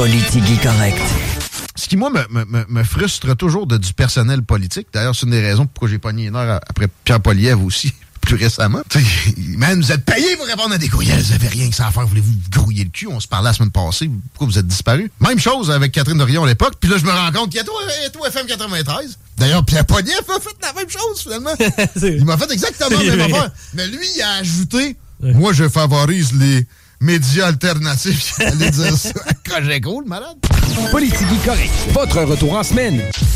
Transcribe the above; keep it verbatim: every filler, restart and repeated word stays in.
Politique correct. Ce qui, moi, me, me, me frustre toujours de du personnel politique. D'ailleurs, c'est une des raisons pourquoi j'ai pogné une heure après Pierre Poilievre aussi, plus récemment. T'sais, man, vous êtes payé pour répondre à des courriels. Vous avez rien que ça à faire. Voulez-vous vous grouiller le cul? On se parlait la semaine passée. Pourquoi vous êtes disparu? Même chose avec Catherine Dorion à l'époque. Puis là, je me rends compte qu'il y a tout, tout F M quatre-vingt-treize. D'ailleurs, Pierre Poilievre a fait la même chose, finalement. Il m'a fait exactement la même affaire. Mais lui, il a ajouté, moi, je favorise les médias alternatifs. Il allait dire ça. Cogeco, le malade. Politique correct. Votre retour en semaine.